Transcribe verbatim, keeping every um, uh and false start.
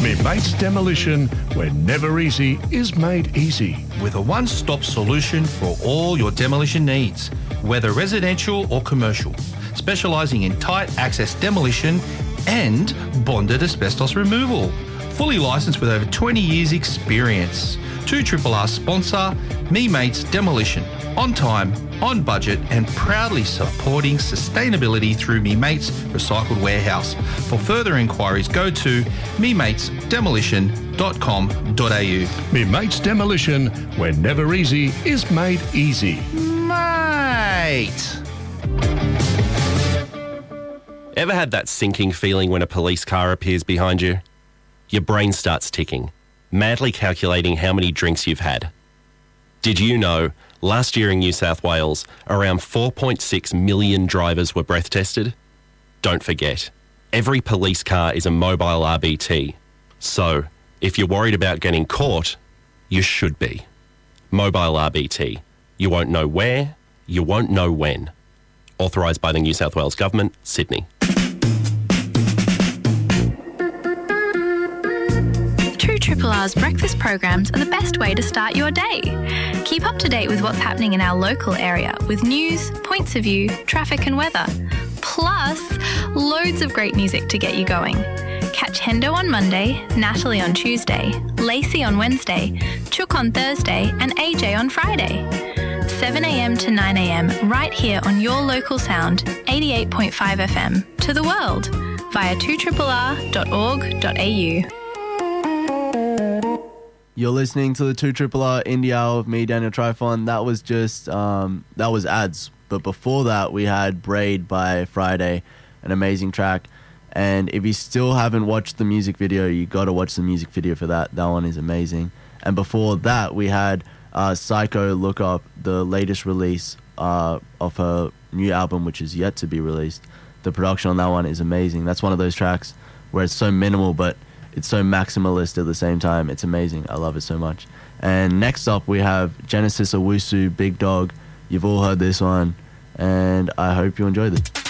Me Mates Demolition, where never easy is made easy. With a one-stop solution for all your demolition needs, whether residential or commercial, specialising in tight access demolition and bonded asbestos removal. Fully licensed with over twenty years experience. two R R R sponsor, Me Mates Demolition. On time, on budget and proudly supporting sustainability through Me Mates Recycled Warehouse. For further inquiries, go to me mates demolition dot com dot a u. Me Mates Demolition, where never easy is made easy. Mate! Ever had that sinking feeling when a police car appears behind you? Your brain starts ticking, madly calculating how many drinks you've had. Did you know, last year in New South Wales, around four point six million drivers were breath tested? Don't forget, every police car is a mobile R B T. So, if you're worried about getting caught, you should be. Mobile R B T. You won't know where, you won't know when. Authorised by the New South Wales Government, Sydney. two R R R's breakfast programs are the best way to start your day. Keep up to date with what's happening in our local area with news, points of view, traffic and weather. Plus, loads of great music to get you going. Catch Hendo on Monday, Natalie on Tuesday, Lacey on Wednesday, Chook on Thursday and A J on Friday. seven a m to nine a m right here on your local sound, eighty-eight point five F M, to the world via two R R R dot org dot a u. You're listening to the two R R R Indie Hour with me, Daniel Trifon. That was just, um, that was ads. But before that, we had Braid by Friday, an amazing track. And if you still haven't watched the music video, you got to watch the music video for that. That one is amazing. And before that, we had uh, Psycho Look Up, the latest release uh, of her new album, which is yet to be released. The production on that one is amazing. That's one of those tracks where it's so minimal, but it's so maximalist at the same time. It's amazing. I love it so much. And next up, we have Genesis Owusu, Big Dog. You've all heard this one, and I hope you enjoy this.